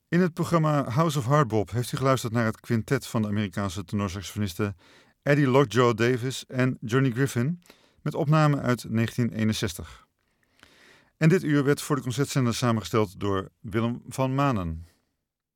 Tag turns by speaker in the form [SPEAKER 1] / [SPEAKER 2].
[SPEAKER 1] In het programma House of Hardbop heeft u geluisterd naar het quintet van de Amerikaanse tenorsaxofonisten Eddie Lockjaw Davis en Johnny Griffin met opname uit 1961. En dit uur werd voor de concertzender samengesteld door Willem van Manen.